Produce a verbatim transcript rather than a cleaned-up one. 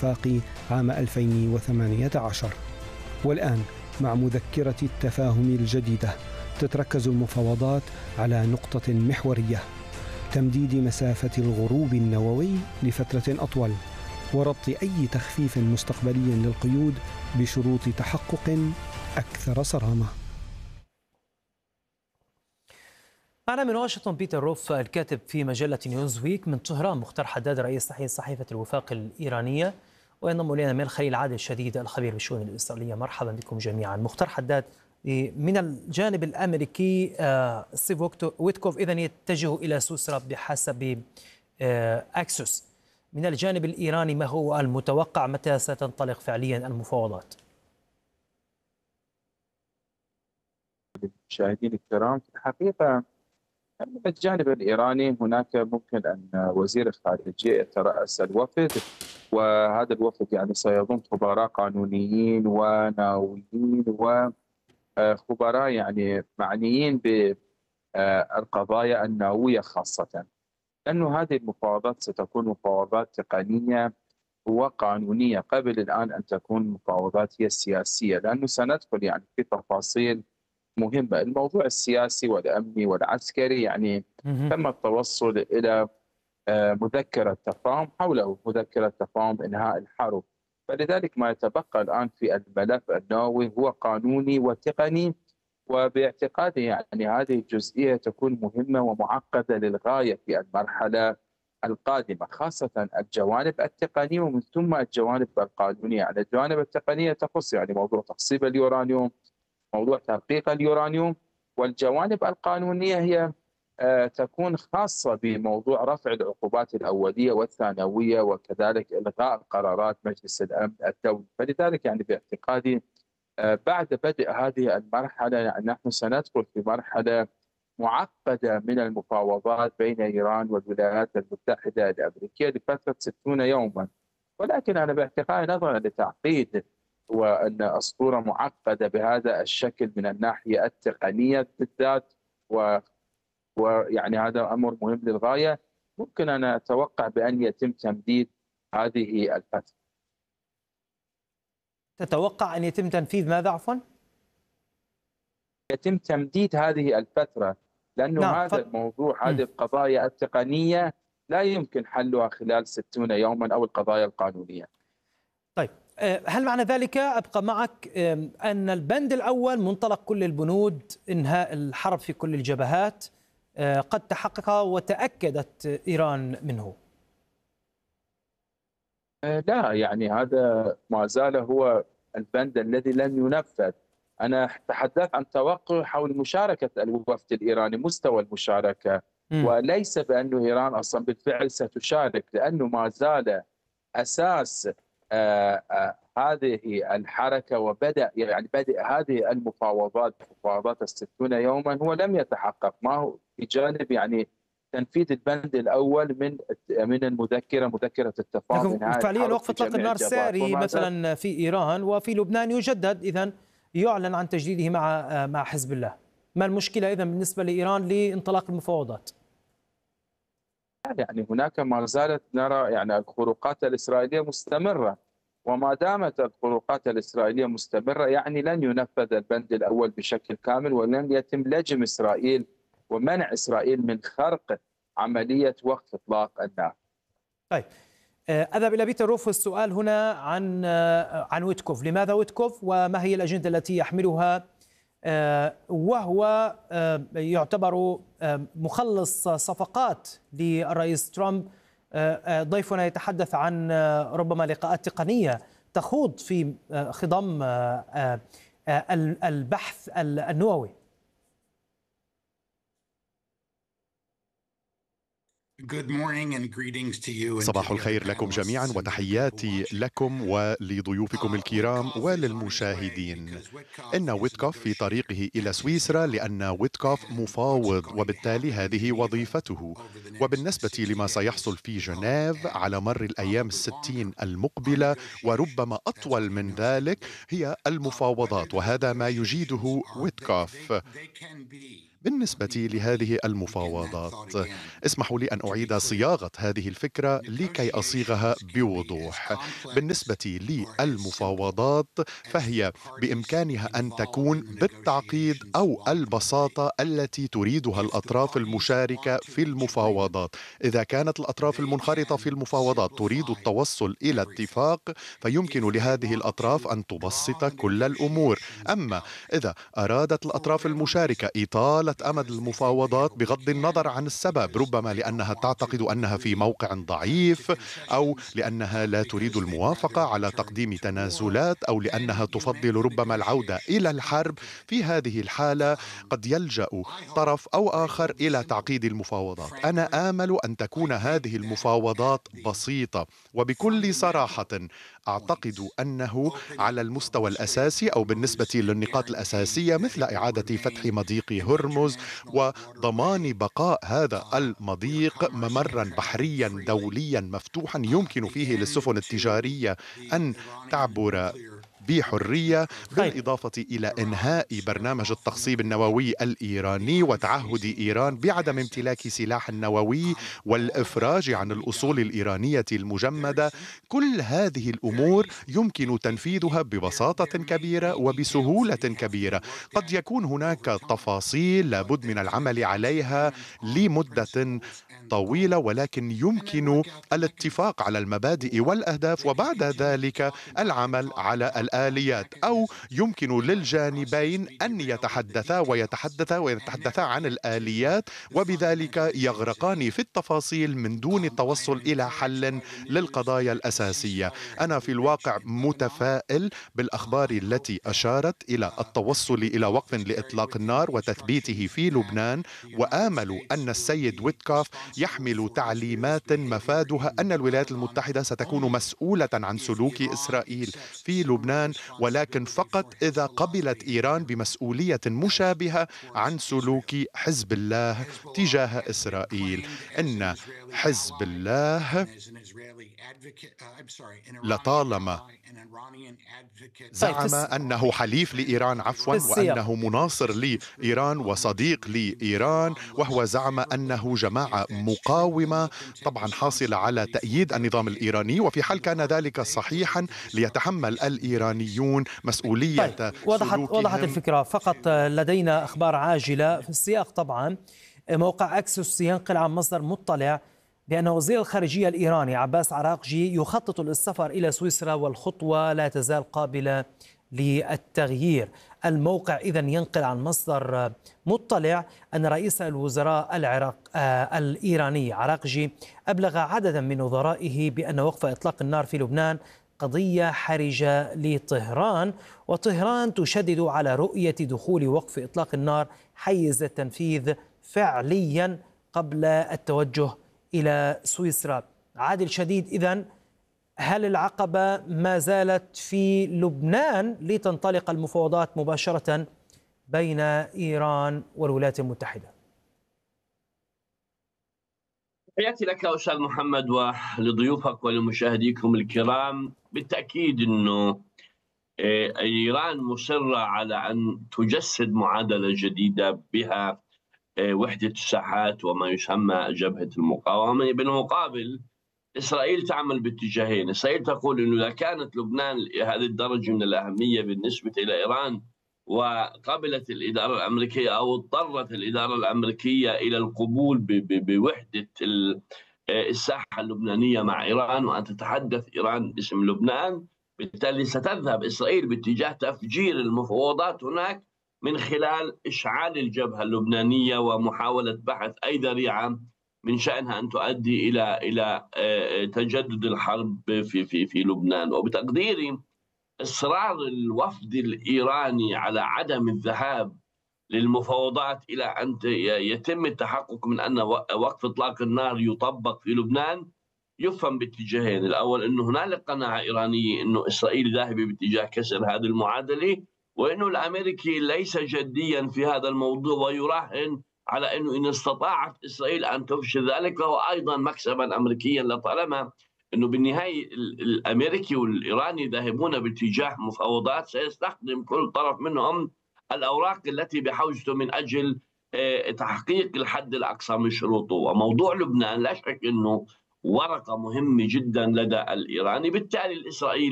الاتفاق عام ألفين وثمانية عشر. والآن مع مذكرة التفاهم الجديدة تتركز المفاوضات على نقطة محورية: تمديد مسافة الغروب النووي لفترة أطول، وربط أي تخفيف مستقبلي للقيود بشروط تحقق أكثر صرامة. معنا من واشنطن بيتر روف الكاتب في مجلة نيوزويك. من طهران مختار حداد رئيس تحرير صحيفة الوفاق الإيرانية، وينضم إلينا من الخليل عادل شديد الخبير بالشؤون الإسرائيلية. مرحبا بكم جميعا. مختار حداد، من الجانب الأمريكي ستيف ويتكوف إذن يتجه إلى سويسرا بحسب أكسوس. من الجانب الإيراني ما هو المتوقع؟ متى ستنطلق فعليا المفاوضات؟ المشاهدين الكرام، في الحقيقة من الجانب الإيراني هناك ممكن أن وزير الخارجية يترأس الوفد، وهذا الوفد يعني سيضم خبراء قانونيين وناويين وخبراء يعني معنيين بالقضايا النووية خاصة، لأنه هذه المفاوضات ستكون مفاوضات تقنية وقانونية قبل الآن أن تكون مفاوضات هي السياسية، لأنه سندخل يعني في تفاصيل مهمة. الموضوع السياسي والأمني والعسكري يعني تم التوصل إلى مذكرة تفاهم حوله، مذكرة تفاهم إنهاء الحرب. فلذلك ما يتبقى الآن في الملف النووي هو قانوني وتقني، وباعتقادي يعني هذه الجزئية تكون مهمة ومعقدة للغاية في المرحلة القادمة، خاصة الجوانب التقنية ومن ثم الجوانب القانونية. يعني الجوانب التقنية تخص يعني موضوع تخصيب اليورانيوم، موضوع تحقيق اليورانيوم، والجوانب القانونية هي تكون خاصة بموضوع رفع العقوبات الأولية والثانوية، وكذلك إلغاء قرارات مجلس الأمن الدولي. فلذلك يعني باعتقادي بعد بدء هذه المرحلة يعني نحن سندخل في مرحلة معقدة من المفاوضات بين إيران والولايات المتحدة الأمريكية لفترة ستين يوما. ولكن أنا باعتقادي نظرا لتعقيد وأن أسطورة معقدة بهذا الشكل من الناحية التقنية بالذات، و ويعني هذا أمر مهم للغاية، ممكن أن أتوقع بأن يتم تمديد هذه الفترة. تتوقع أن يتم تنفيذ ماذا عفوا؟ يتم تمديد هذه الفترة، لأنه نعم. هذا ف... الموضوع هذه القضايا التقنية لا يمكن حلها خلال ستين يوما أو القضايا القانونية. طيب، هل معنى ذلك، أبقى معك، أن البند الأول منطلق كل البنود إنهاء الحرب في كل الجبهات قد تحقق وتأكدت إيران منه؟ لا، يعني هذا ما زال هو البند الذي لن ينفذ. أنا تحدثت عن توقع حول مشاركة الوفد الإيراني، مستوى المشاركة، م. وليس بأن إيران أصلا بالفعل ستشارك، لأنه ما زال أساس آآ آآ هذه الحركة وبدأ يعني بدء هذه المفاوضات، مفاوضات الستون يوما، هو لم يتحقق. ما هو بجانب يعني تنفيذ البند الأول من من المذكرة، مذكرة التفاهم. فعليا وقف إطلاق النار ساري مثلا في إيران وفي لبنان يجدد، إذن يعلن عن تجديده مع مع حزب الله. ما المشكلة إذن بالنسبة لإيران لانطلاق المفاوضات؟ يعني هناك ما زالت نرى يعني الخروقات الإسرائيلية مستمرة، وما دامت الخروقات الإسرائيلية مستمرة يعني لن ينفذ البند الأول بشكل كامل، ولن يتم لجم إسرائيل ومنع إسرائيل من خرق عملية وقف إطلاق النار. طيب، أذهب إلى بيتر روف. السؤال هنا عن عن ويتكوف. لماذا ويتكوف، وما هي الأجندة التي يحملها، وهو يعتبر مخلص صفقات للرئيس ترامب؟ ضيفنا يتحدث عن ربما لقاءات تقنية تخوض في خضم البحث النووي. صباح الخير لكم جميعا، وتحياتي لكم ولضيوفكم الكرام وللمشاهدين. إن ويتكوف في طريقه إلى سويسرا، لأن ويتكوف مفاوض وبالتالي هذه وظيفته. وبالنسبة لما سيحصل في جنيف على مر الأيام الستين المقبلة وربما أطول من ذلك هي المفاوضات، وهذا ما يجيده ويتكوف. بالنسبة لهذه المفاوضات، اسمحوا لي أن أعيد صياغة هذه الفكرة لكي أصيغها بوضوح. بالنسبة للمفاوضات فهي بإمكانها أن تكون بالتعقيد أو البساطة التي تريدها الأطراف المشاركة في المفاوضات. إذا كانت الأطراف المنخرطة في المفاوضات تريد التوصل إلى اتفاق فيمكن لهذه الأطراف أن تبسط كل الأمور. أما إذا أرادت الأطراف المشاركة إطالة أمد المفاوضات بغض النظر عن السبب، ربما لأنها تعتقد أنها في موقع ضعيف، أو لأنها لا تريد الموافقة على تقديم تنازلات، أو لأنها تفضل ربما العودة إلى الحرب، في هذه الحالة قد يلجأ طرف أو آخر إلى تعقيد المفاوضات. أنا آمل أن تكون هذه المفاوضات بسيطة، وبكل صراحة أعتقد أنه على المستوى الأساسي أو بالنسبة للنقاط الأساسية مثل إعادة فتح مضيق هرمز وضمان بقاء هذا المضيق ممرا بحريا دوليا مفتوحا يمكن فيه للسفن التجارية أن تعبر بحرية، بالإضافة إلى إنهاء برنامج التخصيب النووي الإيراني وتعهد إيران بعدم امتلاك سلاح نووي والإفراج عن الأصول الإيرانية المجمدة. كل هذه الأمور يمكن تنفيذها ببساطة كبيرة وبسهولة كبيرة. قد يكون هناك تفاصيل لابد من العمل عليها لمدة طويلة، ولكن يمكن الاتفاق على المبادئ والأهداف وبعد ذلك العمل على الآليات، أو يمكن للجانبين أن يتحدثا ويتحدثا ويتحدثا عن الآليات وبذلك يغرقان في التفاصيل من دون التوصل إلى حل للقضايا الأساسية. أنا في الواقع متفائل بالأخبار التي أشارت إلى التوصل إلى وقف لإطلاق النار وتثبيته في لبنان، وآمل أن السيد ويتكوف يحمل تعليمات مفادها أن الولايات المتحدة ستكون مسؤولة عن سلوك إسرائيل في لبنان، ولكن فقط إذا قبلت إيران بمسؤولية مشابهة عن سلوك حزب الله تجاه إسرائيل. إن حزب الله لطالما زعم أنه حليف لإيران عفوا وأنه مناصر لإيران وصديق لإيران، وهو زعم أنه جماعة مقاومة طبعا حاصلة على تأييد النظام الإيراني، وفي حال كان ذلك صحيحا ليتحمل الإيرانيون مسؤولية طيب. وضحت, وضحت الفكرة. فقط لدينا أخبار عاجلة في السياق. طبعا موقع أكسوس ينقل عن مصدر مطلع بأن وزير الخارجية الإيراني عباس عراقجي يخطط للسفر إلى سويسرا، والخطوة لا تزال قابلة للتغيير. الموقع إذن ينقل عن مصدر مطلع أن رئيس الوزراء العراق آه الإيراني عراقجي أبلغ عددا من وزرائه بأن وقف إطلاق النار في لبنان قضية حرجة لطهران، وطهران تشدد على رؤية دخول وقف إطلاق النار حيز التنفيذ فعليا قبل التوجه إلى سويسرا. عادل شديد، إذن هل العقبة ما زالت في لبنان لتنطلق المفاوضات مباشرة بين إيران والولايات المتحدة؟ تحياتي لك أستاذ محمد ولضيوفك ولمشاهديكم الكرام. بالتأكيد أنه إيران مصرة على أن تجسد معادلة جديدة بها وحدة الساحات وما يسمى جبهة المقاومة. بالمقابل إسرائيل تعمل باتجاهين. إسرائيل تقول أنه إذا كانت لبنان هذه الدرجة من الأهمية بالنسبة إلى إيران وقبلت الإدارة الأمريكية أو اضطرت الإدارة الأمريكية إلى القبول بوحدة الساحة اللبنانية مع إيران وأن تتحدث إيران باسم لبنان، بالتالي ستذهب إسرائيل باتجاه تفجير المفاوضات هناك من خلال إشعال الجبهة اللبنانية ومحاولة بحث أي ذريعة من شأنها أن تؤدي إلى إلى تجدد الحرب في في في لبنان. وبتقديري إصرار الوفد الإيراني على عدم الذهاب للمفاوضات إلى أن يتم التحقق من أن وقف إطلاق النار يطبق في لبنان يفهم باتجاهين. الأول أنه هنالك قناعة إيرانية أنه إسرائيل ذاهبة باتجاه كسر هذه المعادلة، وأنه الأمريكي ليس جديا في هذا الموضوع ويراهن على أنه إن استطاعت إسرائيل أن تفشل ذلك فهو أيضا مكسبا أمريكيا، لطالما أنه بالنهاية الأمريكي والإيراني ذاهبون باتجاه مفاوضات سيستخدم كل طرف منهم الأوراق التي بحوزته من أجل تحقيق الحد الأقصى من شروطه. وموضوع لبنان لا شك أنه ورقة مهمة جدا لدى الإيراني، بالتالي الإسرائيلي